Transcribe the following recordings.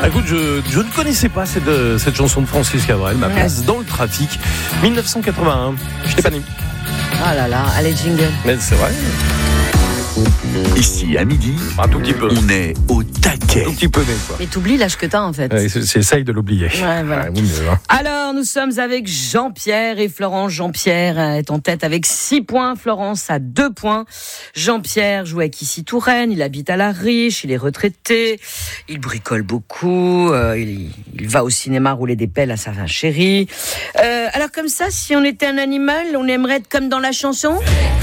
Écoute, je ne connaissais pas cette chanson de Francis Cabrel, Ma place dans le trafic, 1981. Je t'ai pas né. Ah là là, allez jingle. Mais c'est vrai. Ici, à midi, Un tout petit peu. on est au taquet. Un tout petit peu né, quoi. Mais t'oublies l'âge que t'as en fait. Ouais, essaye de l'oublier. Ouais, voilà. Ouais, mieux, hein. Alors, nous sommes avec Jean-Pierre et Florence. Jean-Pierre est en tête avec 6 points. Florence a 2 points. Jean-Pierre joue avec Issy Touraine. Il habite à La Riche. Il est retraité. Il bricole beaucoup. Il va au cinéma rouler des pelles à sa chérie. Alors, comme ça, si on était un animal, on aimerait être comme dans la chanson?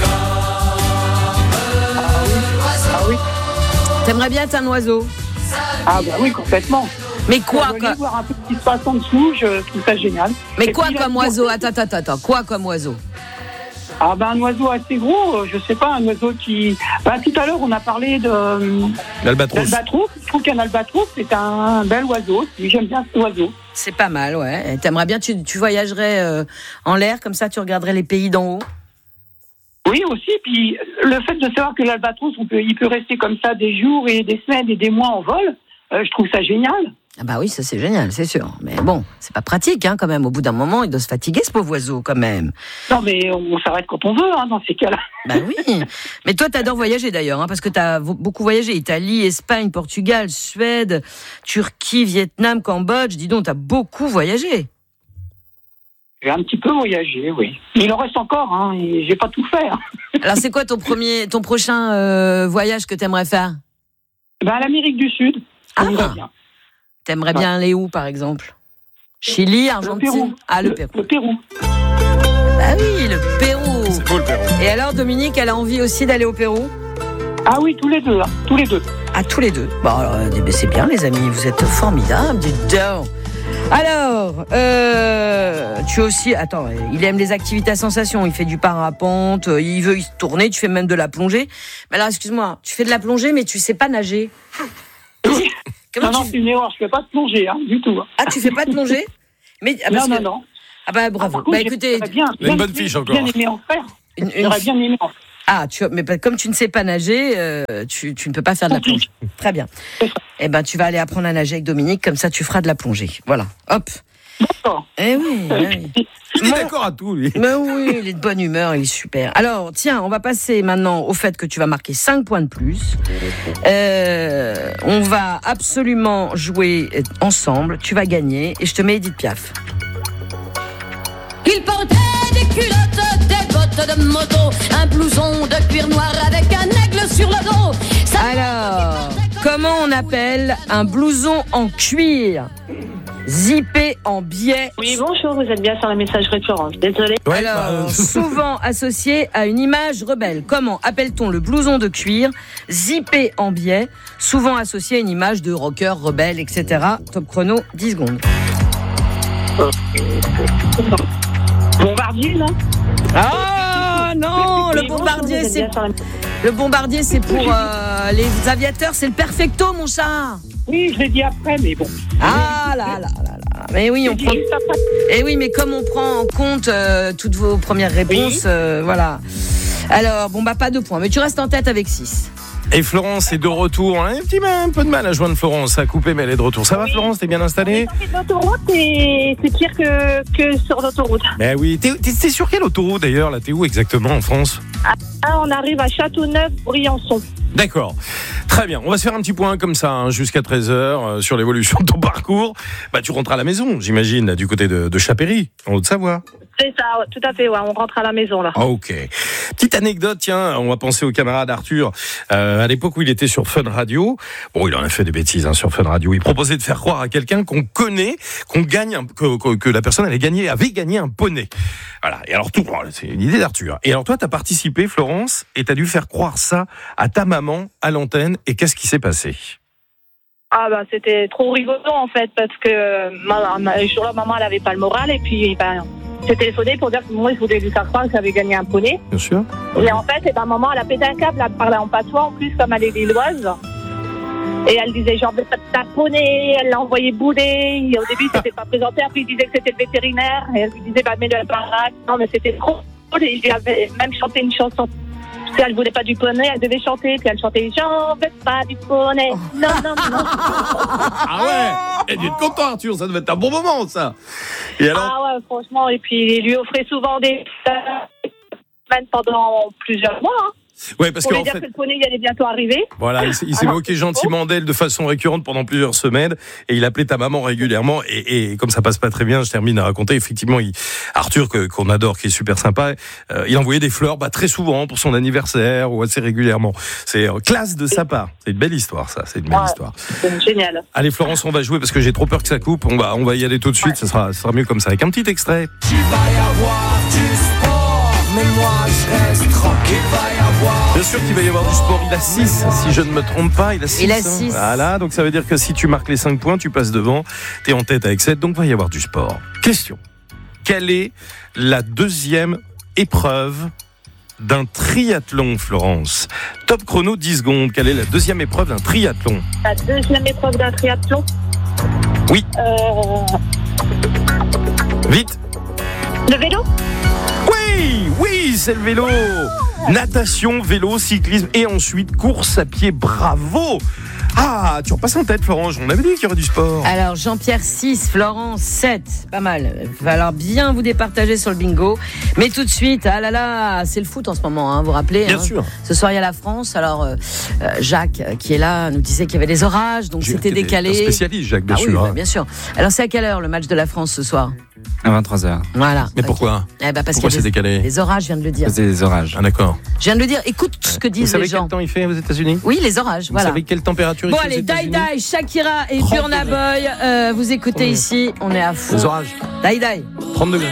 Ah oui. T'aimerais bien être un oiseau? Ah bah oui, complètement. Mais quoi, Quand je voir un peu ce qui se passe en dessous, je trouve ça génial. Mais Et quoi puis, comme oiseau? Attends. Quoi comme oiseau? Ah bah un oiseau assez gros, je sais pas, un oiseau qui... Bah tout à l'heure, on a parlé L'albatros. d'albatros. Je trouve qu'un albatros, c'est un bel oiseau. J'aime bien cet oiseau. C'est pas mal, ouais. Et t'aimerais bien, tu voyagerais en l'air, comme ça tu regarderais les pays d'en haut? Oui, aussi. Puis le fait de savoir que l'albatros, il peut rester comme ça des jours et des semaines et des mois en vol, je trouve ça génial. Ah bah oui, ça c'est génial, c'est sûr. Mais bon, c'est pas pratique, hein, quand même. Au bout d'un moment, il doit se fatiguer, ce pauvre oiseau, quand même. Non, mais on s'arrête quand on veut, hein, dans ces cas-là. Bah oui. Mais toi, t'adores voyager d'ailleurs, hein, parce que t'as beaucoup voyagé. Italie, Espagne, Portugal, Suède, Turquie, Vietnam, Cambodge. Dis donc, t'as beaucoup voyagé. J'ai un petit peu voyagé, oui. Mais il en reste encore, hein, et j'ai pas tout fait. Hein. Alors, c'est quoi ton prochain voyage que t'aimerais faire? Ben, à l'Amérique du Sud, ça irait bien. T'aimerais bien aller où, par exemple? Chili, Argentine? Le Pérou. Ah, le Pérou. Le Pérou. Ah oui, le Pérou. C'est beau le Pérou. Et alors, Dominique, elle a envie aussi d'aller au Pérou? Ah oui, tous les deux, hein, tous les deux. Ah, tous les deux. Bon, alors, c'est bien, les amis, vous êtes formidables, dites donc. Alors, tu aussi... Attends, il aime les activités à sensation, il fait du parapente, il veut y tourner, tu fais même de la plongée. Mais alors, excuse-moi, tu fais de la plongée, mais tu sais pas nager. Comment Non, c'est une erreur, je fais pas de plongée, hein, du tout. Hein. Ah, tu fais pas de plongée? Mais, Non. Ah bah bravo. Par contre, Bah écoutez, une bonne fiche encore. Bien aimé en faire. J'aurais bien aimé en faire. Ah, mais comme tu ne sais pas nager, tu ne peux pas faire de la plongée. Très bien. Eh ben, tu vas aller apprendre à nager avec Dominique, comme ça tu feras de la plongée. Voilà, hop. D'accord. Eh oui. Il est d'accord à tout, lui. Mais oui, il est de bonne humeur, il est super. Alors, tiens, on va passer maintenant au fait que tu vas marquer 5 points de plus. On va absolument jouer ensemble. Tu vas gagner et je te mets Edith Piaf. Il portait des culottes, des bottes de moto, un blouson de cuir noir avec un aigle sur le dos. Alors, comment on appelle un blouson en cuir zippé en biais? Oui, bonjour, vous êtes bien sur la messagerie de Florence. Désolée. Ouais, Alors, souvent associé à une image rebelle. Comment appelle-t-on le blouson de cuir zippé en biais, souvent associé à une image de rocker, rebelle, etc. Top chrono, 10 secondes. Bombardier, là. Ah non, Oui, bonjour, vous êtes bien sur la- le bombardier, c'est pour les aviateurs, c'est le perfecto, mon chat. Oui, je l'ai dit après, mais bon. Ah là. Mais oui, on prend. Juste après. Eh oui, mais comme on prend en compte toutes vos premières réponses, voilà. Alors, bon, bah, pas 2 points, mais tu restes en tête avec 6. Et Florence est de retour. On a un peu de mal à joindre Florence. Ça a coupé, mais elle est de retour. Ça va, Florence? T'es bien installée? L'autoroute, c'est pire que sur l'autoroute. Ben oui. T'es sur quelle autoroute d'ailleurs? Là, t'es où exactement en France? Ah, on arrive à Châteauneuf-Briançon. D'accord. Très bien. On va se faire un petit point comme ça, hein, jusqu'à 13h, sur l'évolution de ton parcours. Bah, tu rentres à la maison, j'imagine, là, du côté de Chapéry, en Haute-Savoie. C'est ça, tout à fait, ouais, on rentre à la maison, là. Ok. Petite anecdote, tiens, on va penser au camarade Arthur. À l'époque où il était sur Fun Radio, bon, il en a fait des bêtises, hein, sur Fun Radio. Il proposait de faire croire à quelqu'un qu'on connaît, que la personne avait gagné un poney. Voilà. Et alors, c'est une idée d'Arthur. Et alors, toi, t'as participé, Florence, et t'as dû faire croire ça à ta maman à l'antenne. Et qu'est-ce qui s'est passé? Ah, bah, c'était trop rigolo, en fait, parce que ce jour-là, maman, elle avait pas le moral, et puis, j'ai téléphoné pour dire que moi, je voulais lui faire croire que j'avais gagné un poney. Bien sûr. Et en fait, maman, elle a pété un câble, elle parlait en patois, en plus, comme elle est lilloise. Et elle disait, j'en veux pas de ta poney, elle l'a envoyé bouler. Et au début, il s'était pas présenté, après, il disait que c'était le vétérinaire. Et elle lui disait, bah, mets-le à la baraque. Non, mais c'était trop drôle. Et il lui avait même chanté une chanson. Parce qu'elle voulait pas du poney, elle devait chanter. Puis elle chantait, j'en veux pas du poney. Non. Ah ouais. Il a dû être content, Arthur, ça devait être un bon moment, ça. Et alors? Ah ouais, franchement, et puis il lui offrait souvent des semaines pendant plusieurs mois. Hein. Ouais, parce Pour lui qu'en dire fait, que le poney il allait bientôt arriver. voilà, il s'est moqué gentiment d'elle de façon récurrente pendant plusieurs semaines et il appelait ta maman régulièrement et comme ça passe pas très bien, je termine à raconter, effectivement, Arthur, qu'on adore, qui est super sympa, il envoyait des fleurs très souvent pour son anniversaire ou assez régulièrement. C'est classe de sa part. C'est une belle histoire, ça. C'est une belle histoire. C'est génial. Allez, Florence, on va jouer parce que j'ai trop peur que ça coupe. On va y aller tout de suite. Ça sera mieux comme ça. Avec un petit extrait. Tu vas y avoir du sport, mais moi je reste tranquille, va y avoir. Bien sûr qu'il va y avoir du sport. Il a 6, si je ne me trompe pas. Il a 6. Il a 6. Voilà, donc ça veut dire que si tu marques les 5 points, tu passes devant. Tu es en tête avec 7, donc va y avoir du sport. Question. Quelle est la deuxième épreuve d'un triathlon, Florence? Top chrono, 10 secondes. Quelle est la deuxième épreuve d'un triathlon? La deuxième épreuve d'un triathlon. Oui. Vite. Le vélo. Oui, c'est le vélo. Natation, vélo, cyclisme et ensuite course à pied. Bravo. Ah, tu repasses en tête, Florence. On avait dit qu'il y aurait du sport. Alors, Jean-Pierre 6, Florence 7. Pas mal. Il va falloir bien vous départager sur le bingo. Mais tout de suite, ah là là, c'est le foot en ce moment, hein, vous vous rappelez? Bien sûr. Ce soir, il y a la France. Alors, Jacques, qui est là, nous disait qu'il y avait des orages, donc c'était décalé. Un spécialiste, Jacques, bien oui, sûr. bah, bien sûr. Alors, c'est à quelle heure le match de la France ce soir? À 23h. Voilà. Mais pourquoi? Parce Pourquoi c'est décalé? Les orages, je viens de le dire. C'est des orages. Ah, d'accord. Je viens de le dire. Écoute ce que Vous disent savez les gens. quel temps il fait aux États-Unis? Oui, les orages, Vous voilà. savez quelle température il Bon, fait aux allez, États-Unis? Dai, Shakira et 30 Burna Boy. Vous écoutez ici, on est à fond. Les orages. Dai. 30 degrés.